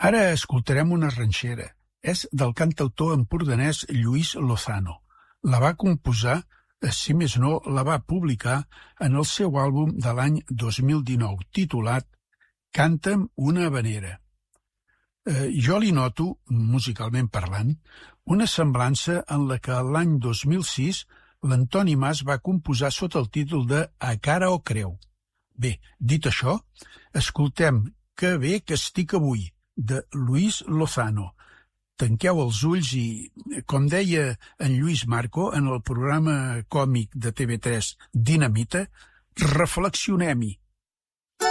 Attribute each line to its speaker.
Speaker 1: Ara escoltarem una ranxera. És del cantautor empordanès Lluís Lozano. La va composar, si més no, la va publicar en el seu àlbum de l'any 2019, titulat Canta'm una havanera. Jo li noto, musicalment parlant, una semblança en la que l'any 2006 l'Antoni Mas va composar sota el títol de A cara o creu. Bé, dit això, escoltem Que bé que estic avui, de Lluís Lozano. Tanqueu els ulls i, com deia en Lluís Marco en el programa còmic de TV3 Dinamita, reflexionem-hi.